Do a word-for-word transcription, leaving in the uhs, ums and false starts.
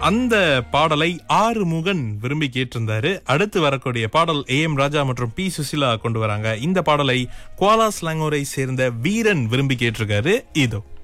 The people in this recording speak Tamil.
அந்த பாடலை ஆறுமுகன் விரும்பி கேட்டிருந்தாரு. அடுத்து வரக்கூடிய பாடல் ஏ எம் ராஜா மற்றும் பி சுசிலா கொண்டு வராங்க. இந்த பாடலை குவாலா ஸ்லாங்கோரை சேர்ந்த வீரன் விரும்பி கேட்டிருக்காரு. இதோ